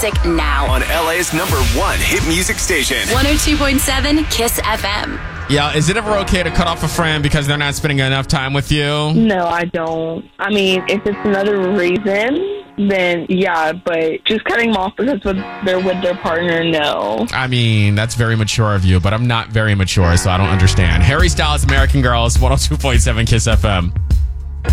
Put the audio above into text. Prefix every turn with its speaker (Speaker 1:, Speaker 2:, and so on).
Speaker 1: music now.
Speaker 2: On LA's #1 hit music station.
Speaker 1: 102.7 Kiss FM.
Speaker 3: Yeah, is it ever okay to cut off a friend because they're not spending enough time with you?
Speaker 4: No, I don't. I mean, if it's another reason, then yeah, but just cutting them off because they're with their partner, no.
Speaker 3: I mean, that's very mature of you, but I'm not very mature, so I don't understand. Harry Styles, American Girls, 102.7 Kiss FM.